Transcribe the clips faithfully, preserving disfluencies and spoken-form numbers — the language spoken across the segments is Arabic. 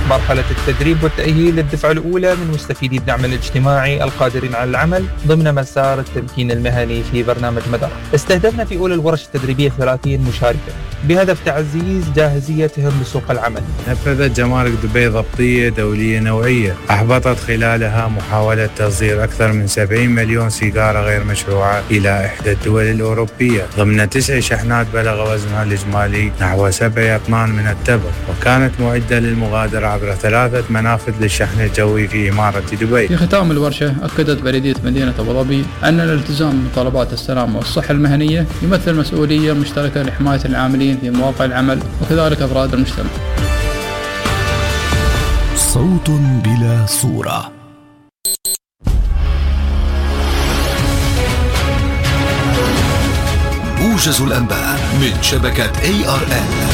مرحلة التدريب والتأهيل للدفعة الأولى من مستفيدي الدعم الاجتماعي القادرين على العمل ضمن مسار التمكين المهني في برنامج مدار. استهدفنا في أولى الورش التدريبية ثلاثين مشاركا بهدف تعزيز جاهزيتهم لسوق العمل. نفذت جمارك دبي ضبطية دولية نوعية أحبطت خلالها محاولة تصدير أكثر من سبعين مليون سيجارة غير مشروعة إلى إحدى الدول الأوروبية ضمن تسع شحنات بلغ وزنها الإجمالي نحو سبعة أطنان من التبغ، وكانت معدة للمغادرة عبر ثلاثة منافذ للشحن الجوي في إمارة دبي. في ختام الورشة أكدت بلدية مدينة أبو ظبي أن الالتزام بمتطلبات السلامة والصحة المهنية يمثل مسؤولية مشتركة لحماية العاملين في مواقع العمل وكذلك أفراد المجتمع. صوت بلا صورة. موجز الأنباء من شبكة إيه آر إن.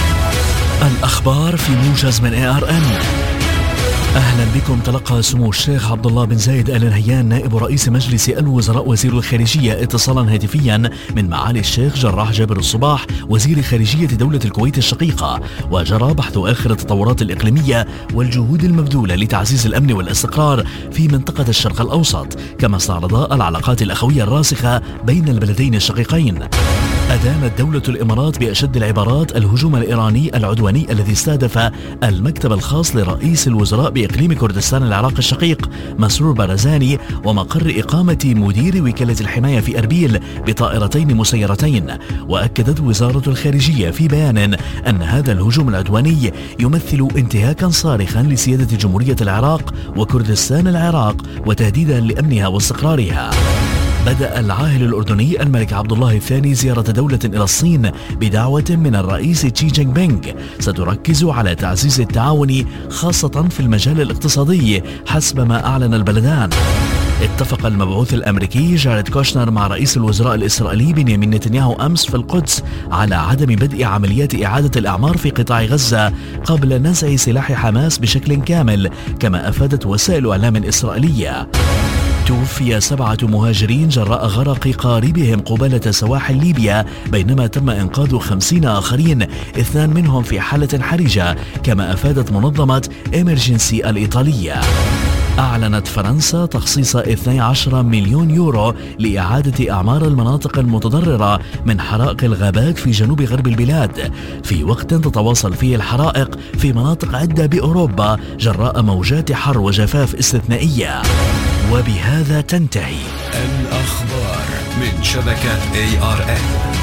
الأخبار في موجز من إيه آر إن. أهلا بكم. تلقى سمو الشيخ عبد الله بن زايد آل نهيان نائب رئيس مجلس الوزراء وزير الخارجية اتصالا هاتفيا من معالي الشيخ جراح جابر الصباح وزير خارجية دولة الكويت الشقيقة، وجرى بحث آخر التطورات الإقليمية والجهود المبذولة لتعزيز الأمن والاستقرار في منطقة الشرق الأوسط، كما استعرضا العلاقات الأخوية الراسخة بين البلدين الشقيقين. أدانت دولة الإمارات بأشد العبارات الهجوم الإيراني العدواني الذي استهدف المكتب الخاص لرئيس الوزراء بإقليم كردستان العراق الشقيق مسرور بارزاني ومقر إقامة مدير وكالة الحماية في أربيل بطائرتين مسيرتين. وأكدت وزارة الخارجية في بيان أن هذا الهجوم العدواني يمثل انتهاكا صارخا لسيادة جمهورية العراق وكردستان العراق وتهديدا لأمنها واستقرارها. بدأ العاهل الأردني الملك عبد الله الثاني زيارة دولة إلى الصين بدعوة من الرئيس شي جين بينغ ستركز على تعزيز التعاون خاصة في المجال الاقتصادي حسب ما أعلن البلدان. اتفق المبعوث الأمريكي جاريد كوشنر مع رئيس الوزراء الإسرائيلي بنيامين نتنياهو أمس في القدس على عدم بدء عمليات إعادة الإعمار في قطاع غزة قبل نزع سلاح حماس بشكل كامل، كما أفادت وسائل إعلام إسرائيلية. توفي سبعة مهاجرين جراء غرق قاربهم قبالة سواحل ليبيا، بينما تم إنقاذ خمسين آخرين، اثنان منهم في حالة حرجة، كما أفادت منظمة إمرجنسي الإيطالية. أعلنت فرنسا تخصيص اثني عشر مليون يورو لإعادة أعمار المناطق المتضررة من حرائق الغابات في جنوب غرب البلاد، في وقت تتواصل فيه الحرائق في مناطق عدة بأوروبا جراء موجات حر وجفاف استثنائية. وبهذا تنتهي الأخبار من شبكة إيه آر إن.